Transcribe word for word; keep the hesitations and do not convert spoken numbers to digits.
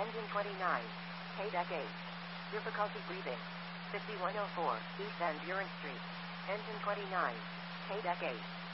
Engine twenty-nine. K-Deck eight. Difficulty breathing. fifty-one oh four, East End Buren Street. Engine twenty-nine. K-Deck eight.